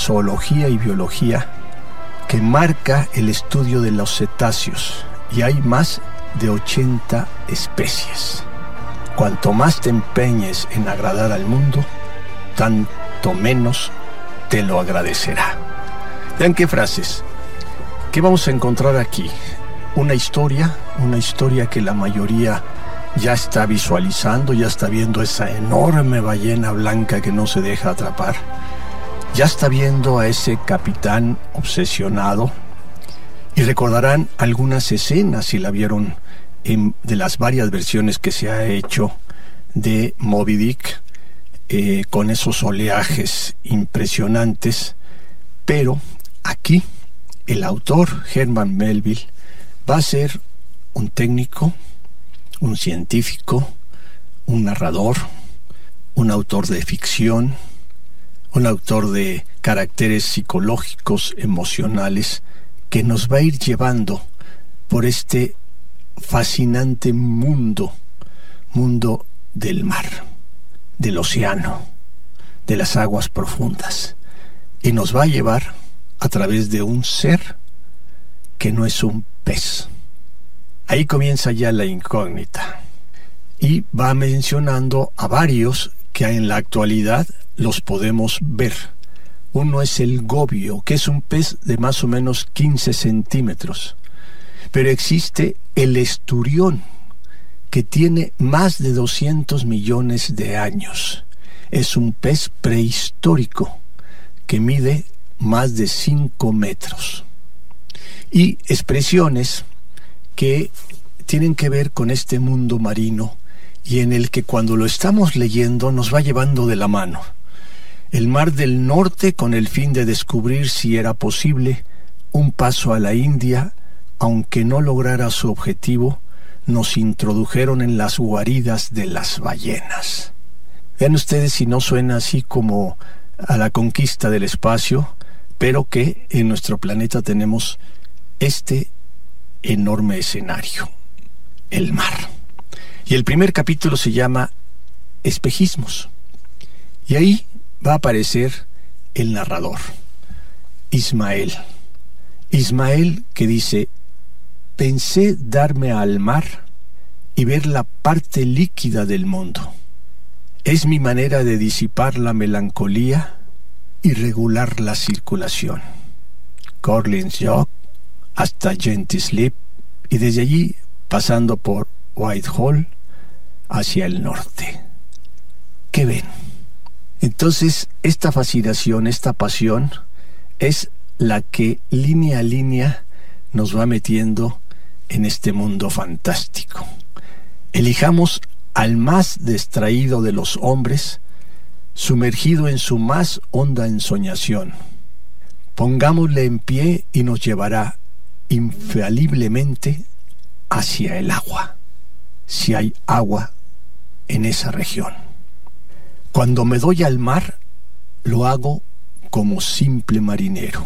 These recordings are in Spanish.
zoología y biología que marca el estudio de los cetáceos, y hay más de 80 especies. Cuanto más te empeñes en agradar al mundo, tanto menos te lo agradecerá. Vean qué frases. ¿Qué vamos a encontrar aquí? Una historia que la mayoría ya está visualizando, ya está viendo esa enorme ballena blanca que no se deja atrapar. Ya está viendo a ese capitán obsesionado. Y recordarán algunas escenas, si la vieron, de las varias versiones que se ha hecho de Moby Dick, con esos oleajes impresionantes. Pero aquí el autor, Herman Melville, va a ser un técnico, un científico, un narrador, un autor de ficción, un autor de caracteres psicológicos, emocionales, que nos va a ir llevando por este fascinante mundo del mar, del océano, de las aguas profundas, y nos va a llevar a través de un ser que no es un pez. Ahí comienza ya la incógnita, y va mencionando a varios que en la actualidad los podemos ver. Uno es el gobio, que es un pez de más o menos 15 centímetros. Pero existe el esturión, que tiene más de 200 millones de años. Es un pez prehistórico que mide más de 5 metros. Y expresiones que tienen que ver con este mundo marino y en el que cuando lo estamos leyendo nos va llevando de la mano. El Mar del Norte, con el fin de descubrir si era posible un paso a la India, aunque no lograra su objetivo, nos introdujeron en las guaridas de las ballenas. Vean ustedes si no suena así como a la conquista del espacio, pero que en nuestro planeta tenemos este enorme escenario, el mar. Y el primer capítulo se llama Espejismos. Y ahí va a aparecer el narrador, Ismael. Ismael, que dice: pensé darme al mar y ver la parte líquida del mundo. Es mi manera de disipar la melancolía y regular la circulación. Corlins Yard hasta Genty Slip, y desde allí pasando por Whitehall hacia el norte. ¿Qué ven? Entonces, esta fascinación, esta pasión, es la que línea a línea nos va metiendo en este mundo fantástico. Elijamos al más distraído de los hombres, sumergido en su más honda ensoñación. Pongámosle en pie y nos llevará infaliblemente hacia el agua, si hay agua en esa región. Cuando me doy al mar, lo hago como simple marinero,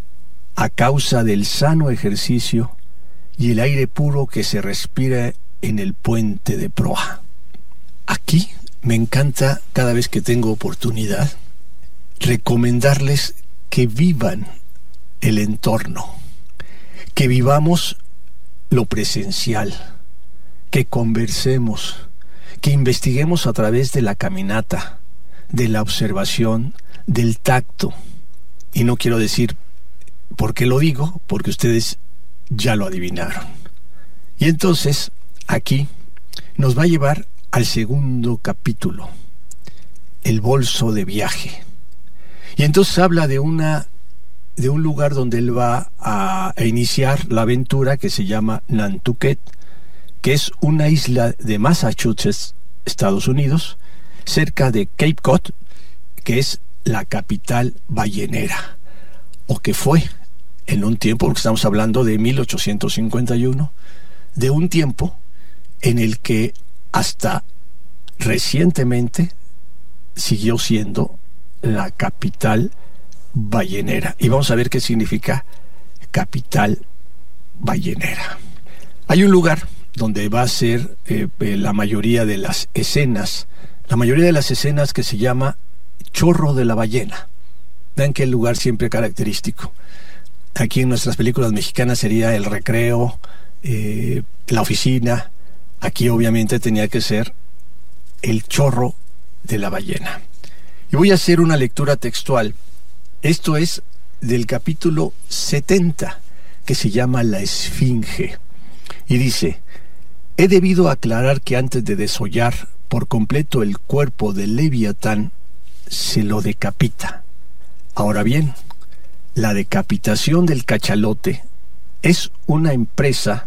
a causa del sano ejercicio y el aire puro que se respira en el puente de proa. Aquí me encanta, cada vez que tengo oportunidad, recomendarles que vivan el entorno, que vivamos lo presencial, que conversemos, que investiguemos a través de la caminata, de la observación, del tacto. Y no quiero decir por qué lo digo, porque ustedes ya lo adivinaron. Y entonces, aquí nos va a llevar al segundo capítulo, el bolso de viaje. Y entonces habla de un lugar donde él va a iniciar la aventura, que se llama Nantucket, que es una isla de Massachusetts, Estados Unidos, cerca de Cape Cod, que es la capital ballenera, o que fue en un tiempo, porque estamos hablando de 1851, de un tiempo en el que hasta recientemente siguió siendo la capital ballenera. Y vamos a ver qué significa capital ballenera. Hay un lugar donde va a ser la mayoría de las escenas que se llama Chorro de la Ballena. Vean qué lugar siempre característico. Aquí en nuestras películas mexicanas sería el recreo, la oficina. Aquí obviamente tenía que ser el chorro de la ballena. Y voy a hacer una lectura textual. Esto es del capítulo 70, que se llama La Esfinge. Y dice: he debido aclarar que antes de desollar por completo el cuerpo del Leviatán, se lo decapita. Ahora bien, la decapitación del cachalote es una empresa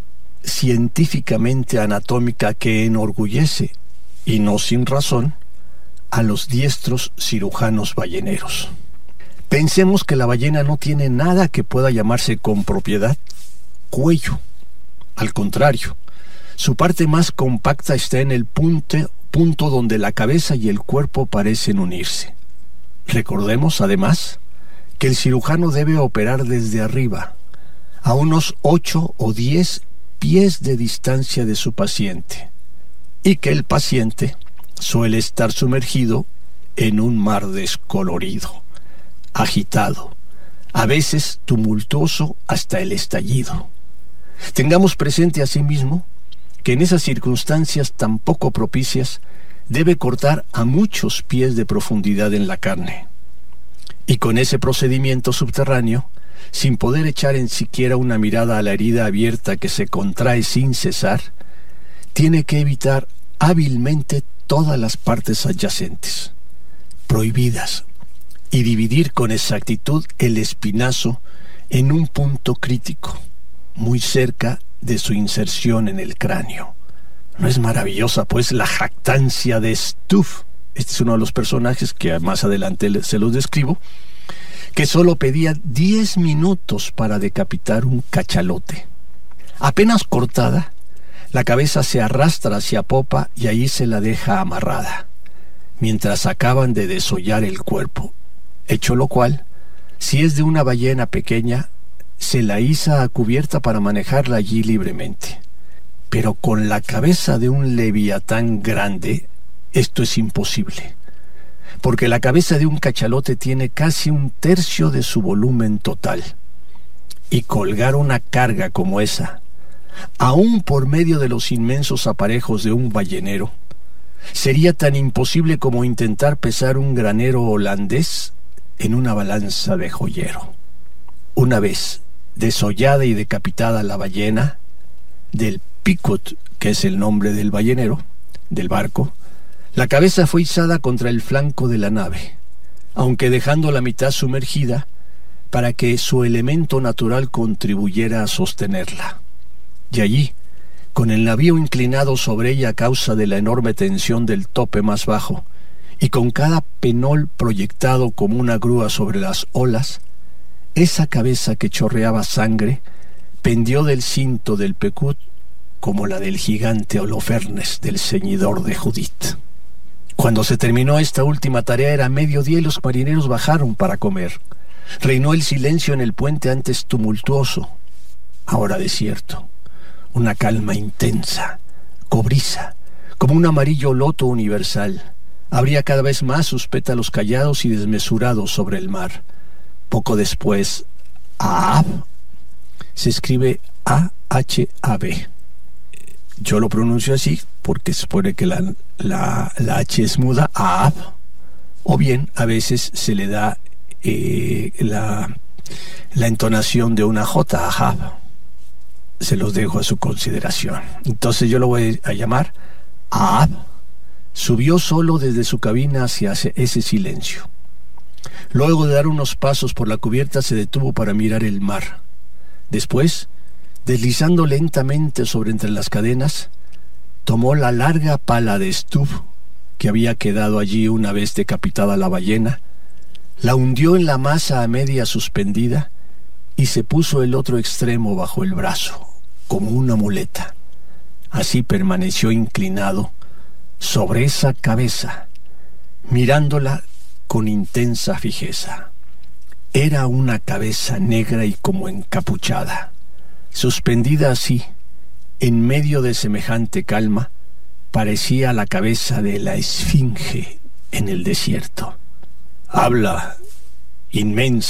científicamente anatómica que enorgullece, y no sin razón, a los diestros cirujanos balleneros. Pensemos que la ballena no tiene nada que pueda llamarse con propiedad cuello. Al contrario, su parte más compacta está en el punto donde la cabeza y el cuerpo parecen unirse. Recordemos, además, que el cirujano debe operar desde arriba, a unos 8 o 10 pies de distancia de su paciente, y que el paciente suele estar sumergido en un mar descolorido, agitado, a veces tumultuoso hasta el estallido. Tengamos presente asimismo que en esas circunstancias tan poco propicias debe cortar a muchos pies de profundidad en la carne. Y con ese procedimiento subterráneo, sin poder echar en siquiera una mirada a la herida abierta que se contrae sin cesar, tiene que evitar hábilmente todas las partes adyacentes, prohibidas, y dividir con exactitud el espinazo en un punto crítico, muy cerca de su inserción en el cráneo. ¿No es maravillosa, pues, la jactancia de Stuff? Este es uno de los personajes que más adelante se los describo, que solo pedía 10 minutos para decapitar un cachalote. Apenas cortada, la cabeza se arrastra hacia popa y ahí se la deja amarrada, mientras acaban de desollar el cuerpo, hecho lo cual, si es de una ballena pequeña, se la iza a cubierta para manejarla allí libremente. Pero con la cabeza de un leviatán grande, esto es imposible, porque la cabeza de un cachalote tiene casi 1/3 de su volumen total, y colgar una carga como esa, aún por medio de los inmensos aparejos de un ballenero, sería tan imposible como intentar pesar un granero holandés en una balanza de joyero. Una vez desollada y decapitada la ballena, del Picot, que es el nombre del ballenero, del barco, la cabeza fue izada contra el flanco de la nave, aunque dejando la mitad sumergida para que su elemento natural contribuyera a sostenerla. Y allí, con el navío inclinado sobre ella a causa de la enorme tensión del tope más bajo, y con cada penol proyectado como una grúa sobre las olas, esa cabeza que chorreaba sangre pendió del cinto del Pecut como la del gigante Holofernes del ceñidor de Judith. Cuando se terminó esta última tarea era mediodía y los marineros bajaron para comer. Reinó el silencio en el puente antes tumultuoso, ahora desierto. Una calma intensa, cobriza, como un amarillo loto universal. Abría cada vez más sus pétalos callados y desmesurados sobre el mar. Poco después, Ahab, se escribe A-H-A-B. Yo lo pronuncio así porque se supone que la H es muda, Ahab, o bien a veces se le da la entonación de una J, Ahab. Se los dejo a su consideración. Entonces yo lo voy a llamar Ahab. Subió solo desde su cabina hacia ese silencio. Luego de dar unos pasos por la cubierta se detuvo para mirar el mar. Después, deslizando lentamente sobre entre las cadenas, tomó la larga pala de Stubb que había quedado allí una vez decapitada la ballena, la hundió en la masa a media suspendida y se puso el otro extremo bajo el brazo, como una muleta. Así permaneció inclinado sobre esa cabeza, mirándola con intensa fijeza. Era una cabeza negra y como encapuchada. Suspendida así, en medio de semejante calma, parecía la cabeza de la esfinge en el desierto. «Habla», inmensa.